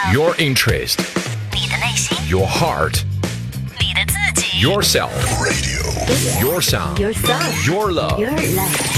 Your interest. 你的内心。 Your heart. 你的自己。 Yourself. Radio. Your sound. Your sound. Your love. Your love.